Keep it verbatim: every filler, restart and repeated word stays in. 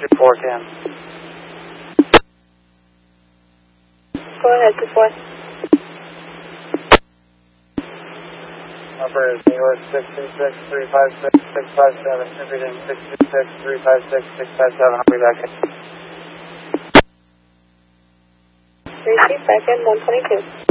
two four ten. Go ahead, two four. Number is New York six two six, three five six, six five seven. Everything six two six, three five six, six five seven. I'll be back in. Receive back in one twenty-two.